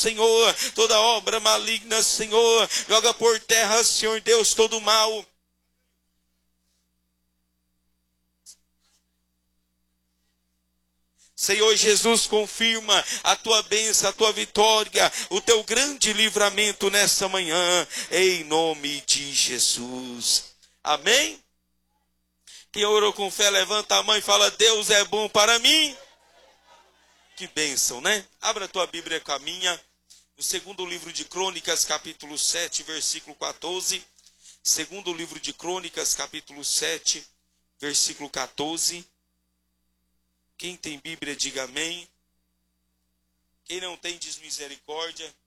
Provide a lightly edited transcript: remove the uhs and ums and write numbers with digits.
Senhor, toda obra maligna, Senhor, joga por terra, Senhor Deus, todo mal. Senhor Jesus, confirma a tua bênção, a tua vitória, o teu grande livramento nessa manhã, em nome de Jesus. Amém? Quem orou com fé, levanta a mão e fala: Deus é bom para mim. Que bênção, né? Abra a tua Bíblia com a minha, no segundo livro de Crônicas, capítulo 7, versículo 14. Segundo livro de Crônicas, capítulo 7, versículo 14. Quem tem Bíblia, diga amém. Quem não tem, diz misericórdia.